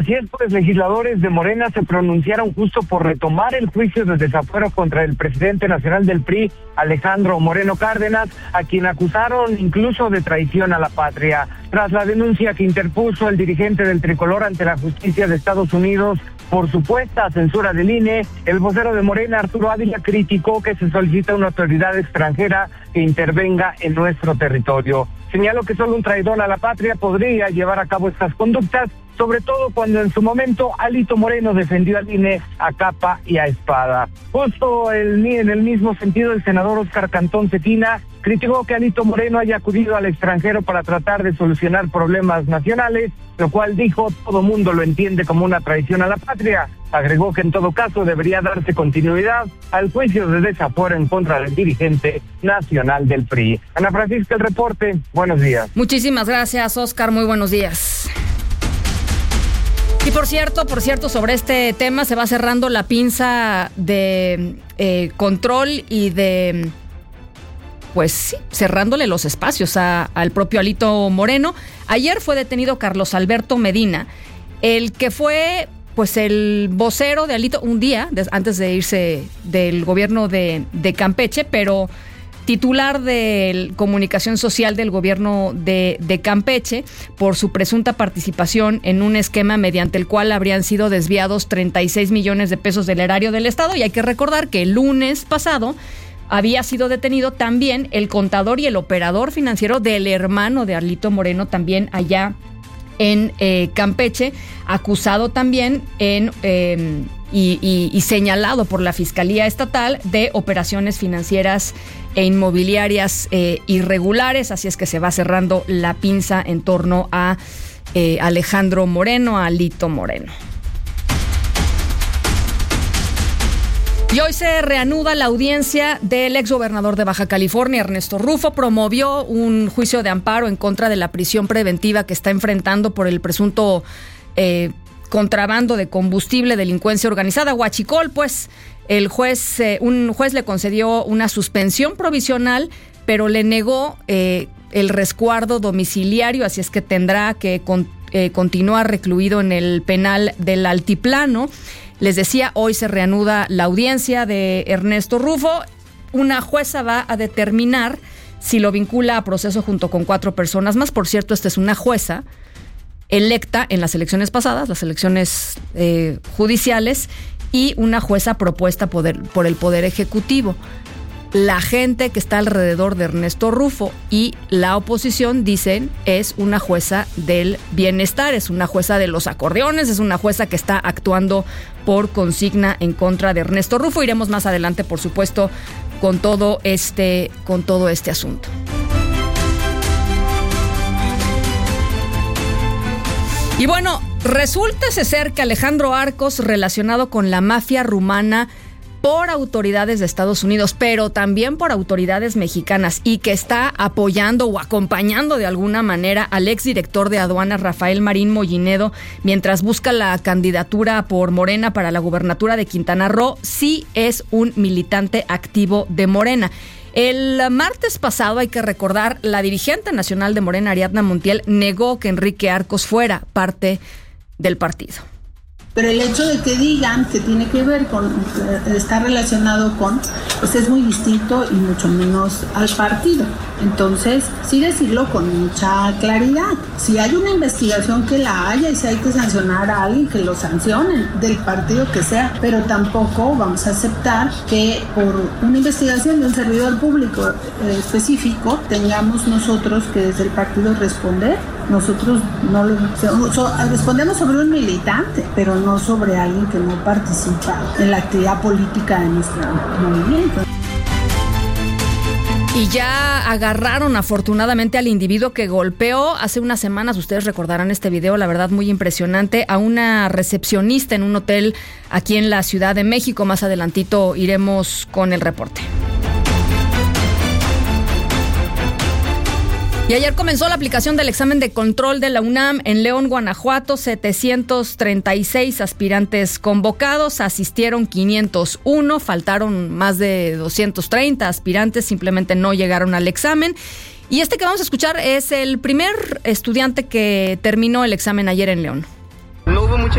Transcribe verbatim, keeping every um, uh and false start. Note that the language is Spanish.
Así es, pues legisladores de Morena se pronunciaron justo por retomar el juicio de desafuero contra el presidente nacional del P R I, Alejandro Moreno Cárdenas, a quien acusaron incluso de traición a la patria. Tras la denuncia que interpuso el dirigente del tricolor ante la justicia de Estados Unidos por supuesta censura del I N E, el vocero de Morena, Arturo Ávila, criticó que se solicita una autoridad extranjera que intervenga en nuestro territorio. Señaló que solo un traidor a la patria podría llevar a cabo estas conductas, sobre todo cuando en su momento Alito Moreno defendió al I N E a capa y a espada. Justo el, en el mismo sentido, el senador Óscar Cantón Cetina criticó que Alito Moreno haya acudido al extranjero para tratar de solucionar problemas nacionales, lo cual dijo todo mundo lo entiende como una traición a la patria. Agregó que en todo caso debería darse continuidad al juicio de desafuero en contra del dirigente nacional del P R I. Ana Francisca, el reporte. Buenos días. Muchísimas gracias, Óscar. Muy buenos días. Y por cierto, por cierto, sobre este tema se va cerrando la pinza de eh, control y de, pues sí, cerrándole los espacios a, al propio Alito Moreno. Ayer fue detenido Carlos Alberto Medina, el que fue pues el vocero de Alito un día de, antes de irse del gobierno de, de Campeche, pero titular de comunicación social del gobierno de, de Campeche por su presunta participación en un esquema mediante el cual habrían sido desviados treinta y seis millones de pesos del erario del Estado. Y hay que recordar que el lunes pasado había sido detenido también el contador y el operador financiero del hermano de Alito Moreno, también allá en eh, Campeche, acusado también en eh, y, y, y señalado por la Fiscalía Estatal de operaciones financieras e inmobiliarias eh, irregulares. Así es que se va cerrando la pinza en torno a eh, Alejandro Moreno, a Alito Moreno. Y hoy se reanuda la audiencia del exgobernador de Baja California, Ernesto Rufo. Promovió un juicio de amparo en contra de la prisión preventiva que está enfrentando por el presunto eh, contrabando de combustible, delincuencia organizada, huachicol. Pues el juez, eh, un juez le concedió una suspensión provisional, pero le negó eh, el resguardo domiciliario, así es que tendrá que con, eh, continuar recluido en el penal del Altiplano. Les decía, hoy se reanuda la audiencia de Ernesto Rufo. Una jueza va a determinar si lo vincula a proceso junto con cuatro personas más. Por cierto, esta es una jueza electa en las elecciones pasadas, las elecciones eh, judiciales, y una jueza propuesta poder, por el Poder Ejecutivo. La gente que está alrededor de Ernesto Rufo y la oposición dicen es una jueza del bienestar, es una jueza de los acordeones, es una jueza que está actuando por consigna en contra de Ernesto Rufo. Iremos más adelante, por supuesto, con todo este, con todo este asunto. Y bueno, resulta ser que Alejandro Arcos, relacionado con la mafia rumana por autoridades de Estados Unidos, pero también por autoridades mexicanas, y que está apoyando o acompañando de alguna manera al exdirector de aduanas, Rafael Marín Mollinedo, mientras busca la candidatura por Morena para la gubernatura de Quintana Roo, sí es un militante activo de Morena. El martes pasado, hay que recordar, la dirigente nacional de Morena, Ariadna Montiel, negó que Enrique Arcos fuera parte del partido. Pero el hecho de que digan que tiene que ver con, está relacionado con, pues es muy distinto y mucho menos al partido. Entonces, sí decirlo con mucha claridad. Si hay una investigación, que la haya, y si hay que sancionar a alguien, que lo sancionen, del partido que sea. Pero tampoco vamos a aceptar que por una investigación de un servidor público eh, específico tengamos nosotros que desde el partido responder. Nosotros no lo, so, so, respondemos sobre un militante, pero no sobre alguien que no participa en la actividad política de nuestro movimiento. Y ya agarraron afortunadamente al individuo que golpeó hace unas semanas, ustedes recordarán este video, la verdad muy impresionante, a una recepcionista en un hotel aquí en la Ciudad de México. Más adelantito iremos con el reporte. Y ayer comenzó la aplicación del examen de control de la UNAM en León, Guanajuato. setecientos treinta y seis aspirantes convocados, asistieron quinientos uno, faltaron más de doscientos treinta aspirantes, simplemente no llegaron al examen. Y este que vamos a escuchar es el primer estudiante que terminó el examen ayer en León. No hubo mucho